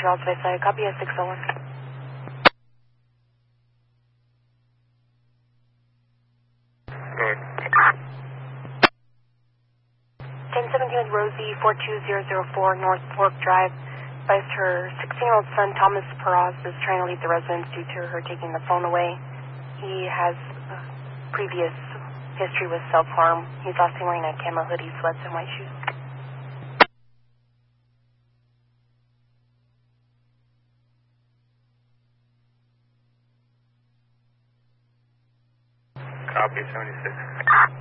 Charles Vista. Copy at 601. 1017 with Rosie, 42004 North Fork Drive. Advised her 16-year-old son, Thomas Peraz, is trying to leave the residence due to her taking the phone away. He has previous history with self-harm. He's last seen wearing a camo hoodie, sweats, and white shoes. Copy, 76.